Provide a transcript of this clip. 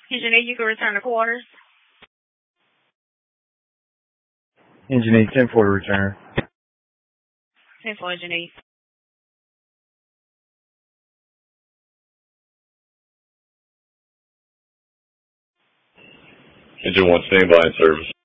Engineer, you can return to quarters. Engineer 10-4 to return. 10-4, engineer. Engine 1 standby in service.